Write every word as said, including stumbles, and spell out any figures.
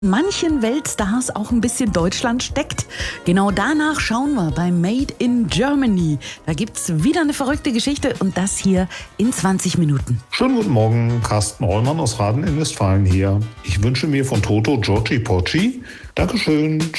Manchen Weltstars auch ein bisschen Deutschland steckt. Genau danach schauen wir bei Made in Germany. Da gibt's wieder eine verrückte Geschichte und das hier in zwanzig Minuten. Schönen guten Morgen, Carsten Ollmann aus Raden in Westfalen hier. Ich wünsche mir von Toto Giorgi Porci. Dankeschön,